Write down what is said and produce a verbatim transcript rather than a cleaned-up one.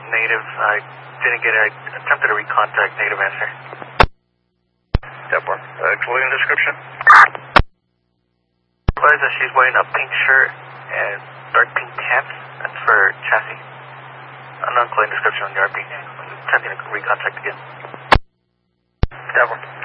Native. I didn't get it. I attempted to recontact Native answer. Step one. Uh, clothing description? Realize that she's wearing a pink shirt and dark pink pants. That's for chassis. Unknown clothing description on the R P. I'm attempting to recontact again. Step one.